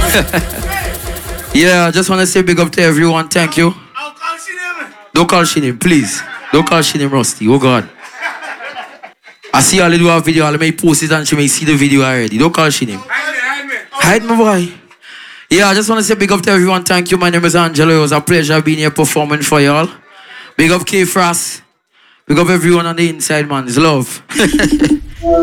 Yeah, I just want to say big up to everyone. Thank you. Don't call Shinim, please. Don't call Shinim Rusty. Oh God. I see all they do a video. I'll make post it and she may see the video already. Don't call Shinim. Hide me, boy. Yeah, I just want to say big up to everyone. Thank you. My name is Angelo. It was a pleasure being here performing for y'all. Big up K Frost. Big up everyone on the inside, man. It's love.